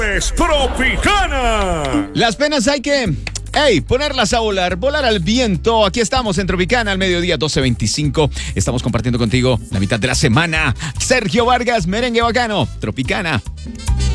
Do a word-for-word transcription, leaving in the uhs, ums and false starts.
Es Tropicana. Las penas hay que... ¡Ey! Ponerlas a volar, volar al viento. Aquí estamos en Tropicana al mediodía doce veinticinco. Estamos compartiendo contigo la mitad de la semana. Sergio Vargas, merengue bacano. Tropicana.